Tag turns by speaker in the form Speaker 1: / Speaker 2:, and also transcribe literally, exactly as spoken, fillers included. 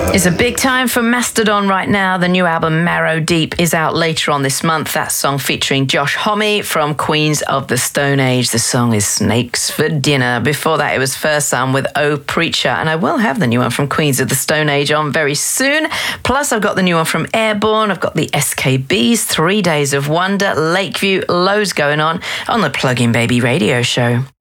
Speaker 1: It's a big time for Mastodon right now. The new album Marrow Deep is out later on this month. That song featuring Josh Homme from Queens of the Stone Age. The song is Snakes for Dinner. Before that, it was First Son with Oh Preacher. And I will have the new one from Queens of the Stone Age on very soon. Plus, I've got the new one from Airborne. I've got the S K Bs, Three Days of Wonder, Lakeview, loads going on on the Plug-in Baby radio show.